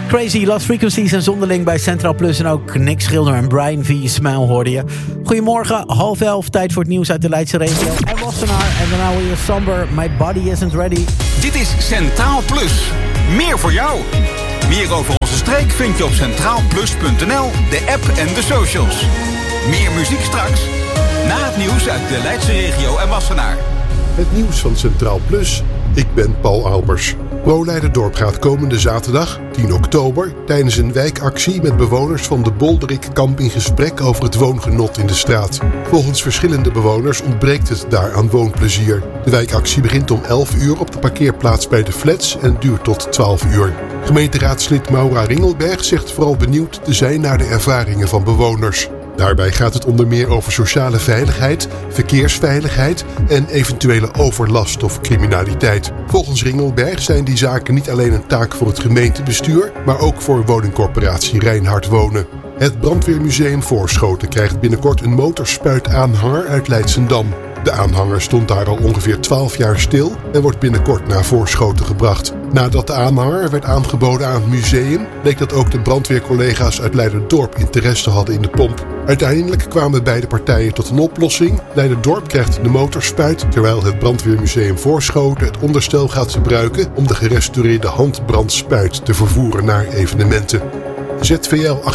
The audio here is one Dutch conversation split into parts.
Crazy, Lost Frequencies en Zonderling bij Centraal Plus. En ook Nick Schilder en Brian V. Smile hoorde je. Goedemorgen, 10:30, tijd voor het nieuws uit de Leidse regio. En Wassenaar en daarna weer Somber, My Body Isn't Ready. Dit is Centraal Plus. Meer voor jou. Meer over onze streek vind je op centraalplus.nl, de app en de socials. Meer muziek straks, na het nieuws uit de Leidse regio en Wassenaar. Het nieuws van Centraal Plus. Ik ben Paul Albers. ProLeiderdorp gaat komende zaterdag, 10 oktober... tijdens een wijkactie met bewoners van de Bolderikkamp in gesprek over het woongenot in de straat. Volgens verschillende bewoners ontbreekt het daar aan woonplezier. De wijkactie begint om 11 uur op de parkeerplaats bij de flats en duurt tot 12 uur. Gemeenteraadslid Maura Ringelberg zegt vooral benieuwd te zijn naar de ervaringen van bewoners. Daarbij gaat het onder meer over sociale veiligheid, verkeersveiligheid en eventuele overlast of criminaliteit. Volgens Ringelberg zijn die zaken niet alleen een taak voor het gemeentebestuur, maar ook voor woningcorporatie Rijnhard Wonen. Het Brandweermuseum Voorschoten krijgt binnenkort een motorspuitaanhanger uit Leidschendam. De aanhanger stond daar al ongeveer 12 jaar stil en wordt binnenkort naar Voorschoten gebracht. Nadat de aanhanger werd aangeboden aan het museum, bleek dat ook de brandweercollega's uit Leiderdorp interesse hadden in de pomp. Uiteindelijk kwamen beide partijen tot een oplossing. Leiderdorp krijgt de motorspuit, terwijl het Brandweermuseum Voorschoten het onderstel gaat gebruiken om de gerestaureerde handbrandspuit te vervoeren naar evenementen. ZVL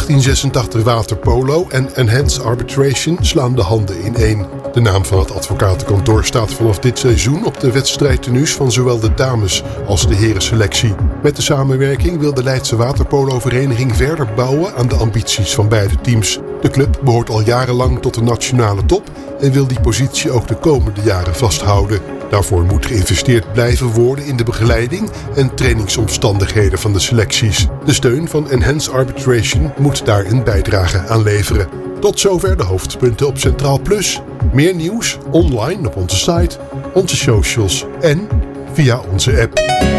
1886 Waterpolo en Enhanced Arbitration slaan de handen ineen. De naam van het advocatenkantoor staat vanaf dit seizoen op de wedstrijdtenues van zowel de dames als de herenselectie. Met de samenwerking wil de Leidse Waterpolo-vereniging verder bouwen aan de ambities van beide teams. De club behoort al jarenlang tot de nationale top en wil die positie ook de komende jaren vasthouden. Daarvoor moet geïnvesteerd blijven worden in de begeleiding en trainingsomstandigheden van de selecties. De steun van Enhanced Arbitration moet daar een bijdrage aan leveren. Tot zover de hoofdpunten op Centraal Plus. Meer nieuws online op onze site, onze socials en via onze app.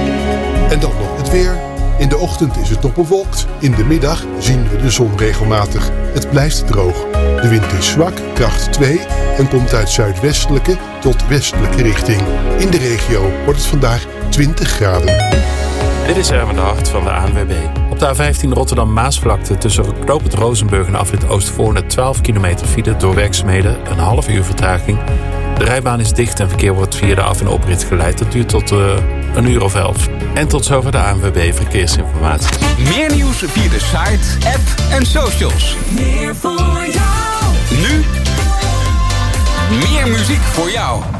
En dan nog het weer. In de ochtend is het nog bewolkt. In de middag zien we de zon regelmatig. Het blijft droog. De wind is zwak, kracht 2 en komt uit zuidwestelijke tot westelijke richting. In de regio wordt het vandaag 20 graden. Dit is Herman de Hart van de ANWB. Op de A15 Rotterdam-Maasvlakte tussen knooppunt Rozenburg en afrit Oostvoorne 12 kilometer file door werkzaamheden, een half uur vertraging. De rijbaan is dicht en verkeer wordt via de af- en oprit geleid. Dat duurt tot een uur of 11. En tot zover de ANWB Verkeersinformatie. Meer nieuws via de site, app en socials. Meer voor jou. Nu meer muziek voor jou.